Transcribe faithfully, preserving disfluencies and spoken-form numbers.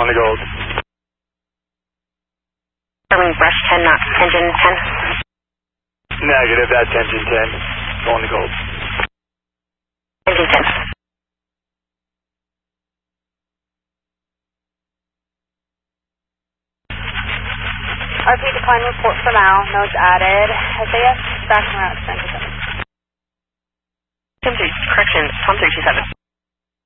going to gold. Confirming brush ten knots, engine ten. Negative, that's engine ten. Going to gold. Engine ten. R P decline report for now. Notes added. S A S, back route, extension seven. Correction, Tom three two seven.